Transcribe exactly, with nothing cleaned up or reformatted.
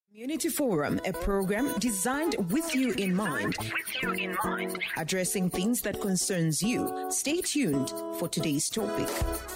Community Forum, a program designed with you in mind, with you in mind, addressing things that concerns you. Stay tuned for today's topic.